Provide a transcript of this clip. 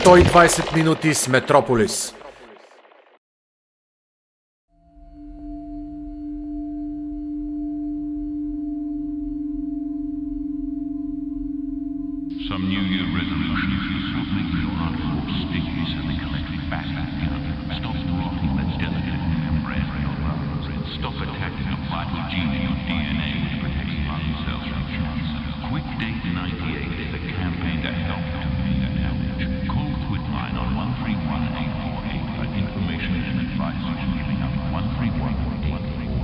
120 минути с Метрополис. Some New Year resolution. Stop making your heart more sticky so they collect faster. Stop